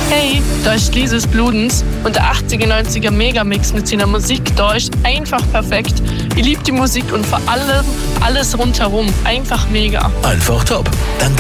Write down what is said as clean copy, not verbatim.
Hey, da ist Lises Bludens und der 80er, 90er Megamix mit seiner Musik, da ist einfach perfekt. Ich liebe die Musik und vor allem alles rundherum. Einfach mega. Einfach top. Dank